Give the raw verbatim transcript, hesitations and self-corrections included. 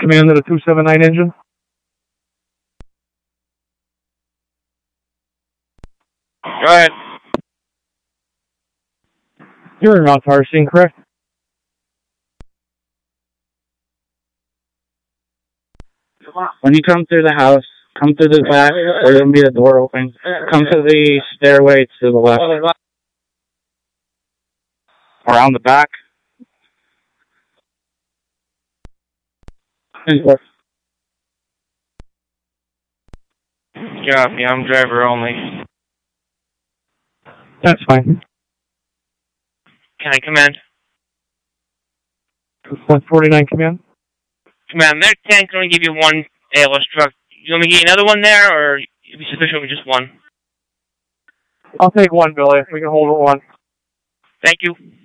Command to the two seven nine engine. Go ahead. You're in Mount Tarsine, correct? When you come through the house, come through the back, there's going to be the door open. Come to the stairway to the left. Around the back. Copy, I'm driver only. That's fine. Can I command? one forty-nine command. Command, their tank can only give you one A L S truck. You want me to get another one there, or it'd be sufficient with just one? I'll take one, Billy. We can hold it one. Thank you.